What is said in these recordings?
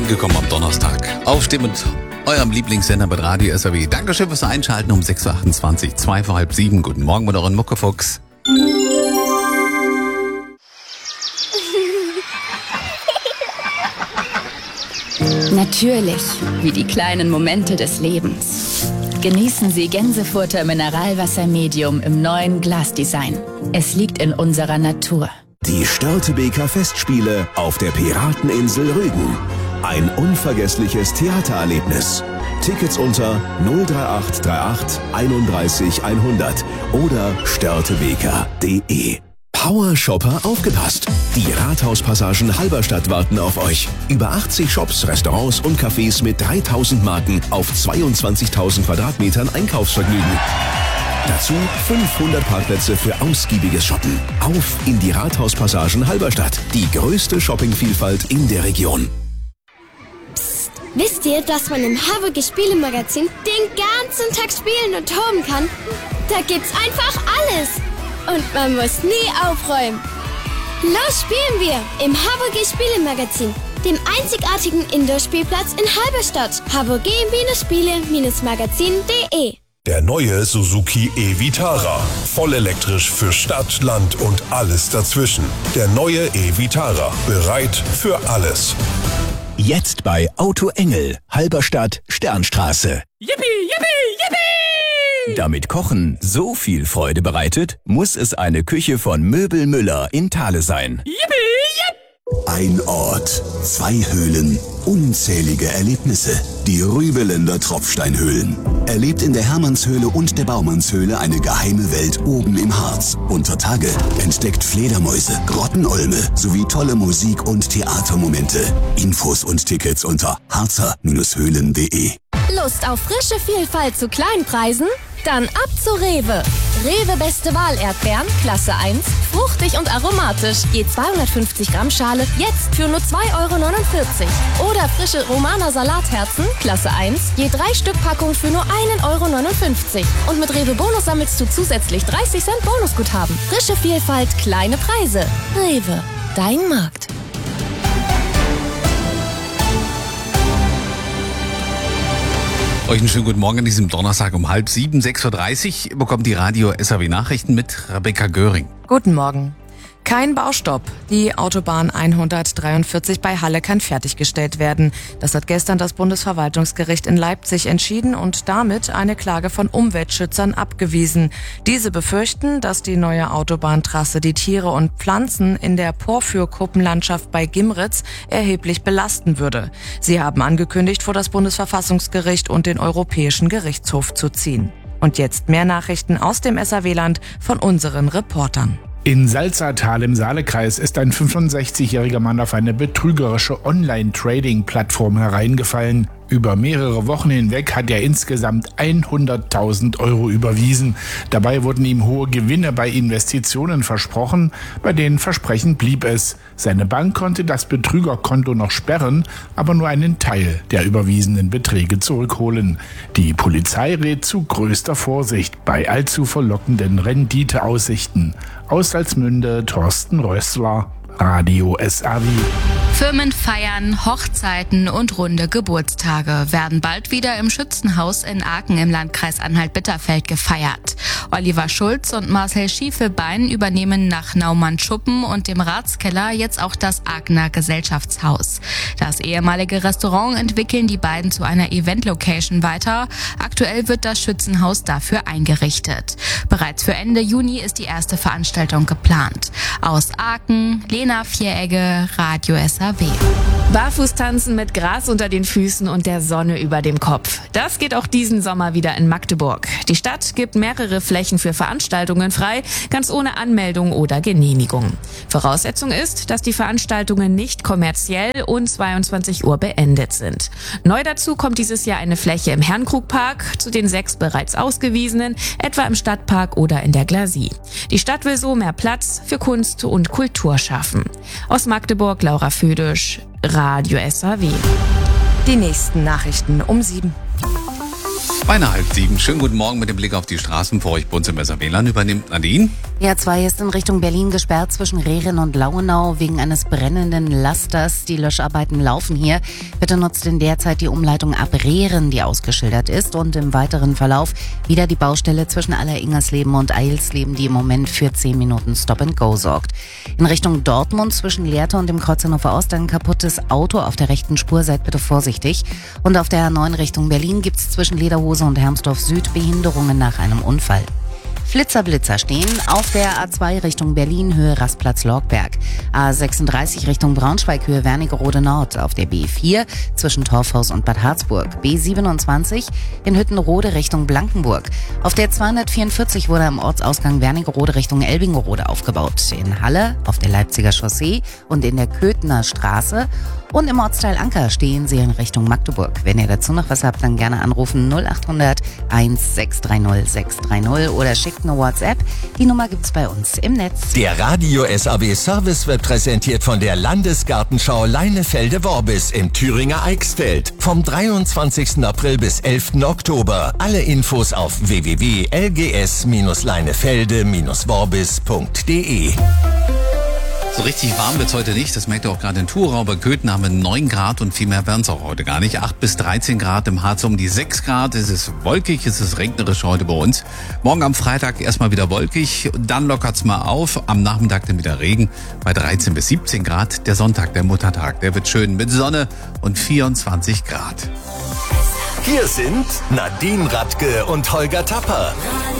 Angekommen am Donnerstag. Aufstehen mit eurem Lieblingssender mit Radio SAW. Dankeschön fürs Einschalten um 6.28 Uhr, 2 vor halb 7. Guten Morgen mit euren Muckefuchs. Natürlich, wie die kleinen Momente des Lebens. Genießen Sie Gänsefurter Mineralwasser Medium im neuen Glasdesign. Es liegt in unserer Natur. Die Störtebeker Festspiele auf der Pirateninsel Rügen. Ein unvergessliches Theatererlebnis. Tickets unter 03838 31 100 oder störtebeker.de. Powershopper aufgepasst! Die Rathauspassagen Halberstadt warten auf euch. Über 80 Shops, Restaurants und Cafés mit 3000 Marken auf 22.000 Quadratmetern Einkaufsvergnügen. Dazu 500 Parkplätze für ausgiebiges Shoppen. Auf in die Rathauspassagen Halberstadt. Die größte Shoppingvielfalt in der Region. Psst, wisst ihr, dass man im HWG Spielemagazin den ganzen Tag spielen und toben kann? Da gibt's einfach alles. Und man muss nie aufräumen. Los spielen wir im HWG Spielemagazin, dem einzigartigen Indoor-Spielplatz in Halberstadt. hvg-spiele-magazin.de. Der neue Suzuki e-Vitara. Voll elektrisch für Stadt, Land und alles dazwischen. Der neue e-Vitara. Bereit für alles. Jetzt bei Auto Engel, Halberstadt, Sternstraße. Yippie, yippie, yippie! Damit Kochen so viel Freude bereitet, muss es eine Küche von Möbel Müller in Thale sein. Yippie, yipp! Ein Ort, 2 Höhlen, unzählige Erlebnisse. Die Rübeländer Tropfsteinhöhlen. Erlebt in der Hermannshöhle und der Baumannshöhle eine geheime Welt oben im Harz. Unter Tage entdeckt Fledermäuse, Grottenolme sowie tolle Musik- und Theatermomente. Infos und Tickets unter harzer-höhlen.de. Lust auf frische Vielfalt zu Kleinpreisen? Dann ab zu Rewe. Rewe Beste Wahl Erdbeeren, Klasse 1, fruchtig und aromatisch. Je 250 Gramm Schale, jetzt für nur 2,49 €. Oder frische Romaner Salatherzen, Klasse 1, je 3 Stück Packung für nur 1,59 €. Und mit Rewe Bonus sammelst du zusätzlich 30 Cent Bonusguthaben. Frische Vielfalt, kleine Preise. Rewe, dein Markt. Euch einen schönen guten Morgen an diesem Donnerstag um halb 7, 6.30 Uhr bekommt die Radio SAW Nachrichten mit Rebecca Göring. Guten Morgen. Kein Baustopp. Die Autobahn 143 bei Halle kann fertiggestellt werden. Das hat gestern das Bundesverwaltungsgericht in Leipzig entschieden und damit eine Klage von Umweltschützern abgewiesen. Diese befürchten, dass die neue Autobahntrasse die Tiere und Pflanzen in der Porphyr-Kuppenlandschaft bei Gimritz erheblich belasten würde. Sie haben angekündigt, vor das Bundesverfassungsgericht und den Europäischen Gerichtshof zu ziehen. Und jetzt mehr Nachrichten aus dem SAW-Land von unseren Reportern. In Salzertal im Saalekreis ist ein 65-jähriger Mann auf eine betrügerische Online-Trading-Plattform hereingefallen. Über mehrere Wochen hinweg hat er insgesamt 100.000 € überwiesen. Dabei wurden ihm hohe Gewinne bei Investitionen versprochen. Bei den Versprechen blieb es. Seine Bank konnte das Betrügerkonto noch sperren, aber nur einen Teil der überwiesenen Beträge zurückholen. Die Polizei rät zu größter Vorsicht bei allzu verlockenden Renditeaussichten. Aus Salzmünde, Thorsten Rössler, Radio SAW. Firmen feiern, Hochzeiten und runde Geburtstage werden bald wieder im Schützenhaus in Aachen im Landkreis Anhalt-Bitterfeld gefeiert. Oliver Schulz und Marcel Schiefebein übernehmen nach Naumann-Schuppen und dem Ratskeller jetzt auch das Aachener Gesellschaftshaus. Das ehemalige Restaurant entwickeln die beiden zu einer Event-Location weiter. Aktuell wird das Schützenhaus dafür eingerichtet. Bereits für Ende Juni ist die erste Veranstaltung geplant. Aus Aachen, Lena Vieregge, Radio SAW. Barfußtanzen mit Gras unter den Füßen und der Sonne über dem Kopf. Das geht auch diesen Sommer wieder in Magdeburg. Die Stadt gibt mehrere Flächen für Veranstaltungen frei, ganz ohne Anmeldung oder Genehmigung. Voraussetzung ist, dass die Veranstaltungen nicht kommerziell und 22 Uhr beendet sind. Neu dazu kommt dieses Jahr eine Fläche im Herrnkrugpark, zu den 6 bereits ausgewiesenen, etwa im Stadtpark oder in der Glasie. Die Stadt will so mehr Platz für Kunst und Kultur schaffen. Aus Magdeburg, Laura Födisch, Radio SAW. Die nächsten Nachrichten um 7. Beinahe 6:30. Schönen guten Morgen mit dem Blick auf die Straßen. Vor euch bei uns im SR-WLAN übernimmt Nadine. Die A2 ist in Richtung Berlin gesperrt zwischen Rehren und Lauenau wegen eines brennenden Lasters. Die Löscharbeiten laufen hier. Bitte nutzt in der Zeit die Umleitung ab Rehren, die ausgeschildert ist, und im weiteren Verlauf wieder die Baustelle zwischen Aller-Ingersleben und Eilsleben, die im Moment für 10 Minuten Stop-and-Go sorgt. In Richtung Dortmund zwischen Lehrte und dem Kreuz Hannover Ost ein kaputtes Auto auf der rechten Spur. Seid bitte vorsichtig. Und auf der A9 Richtung Berlin gibt's zwischen Lederhose und Hermsdorf Süd Behinderungen nach einem Unfall. Flitzer stehen auf der A2 Richtung Berlin, Höhe Rastplatz Lorgberg. A36 Richtung Braunschweig, Höhe Wernigerode Nord. Auf der B4 zwischen Torfhaus und Bad Harzburg. B27 in Hüttenrode Richtung Blankenburg. Auf der 244 wurde am Ortsausgang Wernigerode Richtung Elbingerode aufgebaut. In Halle, auf der Leipziger Chaussee und in der Köthner Straße. Und im Ortsteil Anker stehen sie in Richtung Magdeburg. Wenn ihr dazu noch was habt, dann gerne anrufen 0800 1630 630 oder schickt eine WhatsApp. Die Nummer gibt's bei uns im Netz. Der Radio SAW Service wird präsentiert von der Landesgartenschau Leinefelde-Worbis im Thüringer Eichsfeld. Vom 23. April bis 11. Oktober. Alle Infos auf www.lgs-leinefelde-worbis.de. So richtig warm wird's heute nicht, das merkt ihr auch gerade in Thurau. Bei Köthen haben wir 9 Grad und viel mehr werden's auch heute gar nicht. 8 bis 13 Grad, im Harz um die 6 Grad. Es ist wolkig, es ist regnerisch heute bei uns. Morgen am Freitag erstmal wieder wolkig, dann lockert's mal auf. Am Nachmittag dann wieder Regen bei 13 bis 17 Grad. Der Sonntag, der Muttertag, der wird schön mit Sonne und 24 Grad. Hier sind Nadine Radke und Holger Tapper.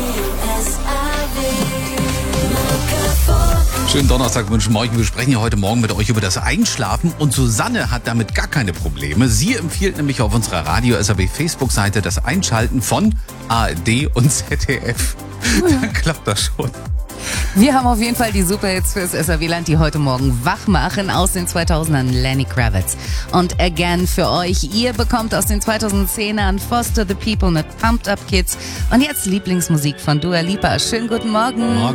Schönen Donnerstag wünschen wir euch. Wir sprechen ja heute Morgen mit euch über das Einschlafen und Susanne hat damit gar keine Probleme. Sie empfiehlt nämlich auf unserer Radio SAW Facebook-Seite das Einschalten von ARD und ZDF. Dann klappt das schon. Wir haben auf jeden Fall die Superhits fürs SR-WLAN, die heute Morgen wach machen. Aus den 2000ern Lenny Kravitz und Again für euch. Ihr bekommt aus den 2010ern Foster the People mit Pumped Up Kids und jetzt Lieblingsmusik von Dua Lipa. Schönen guten Morgen.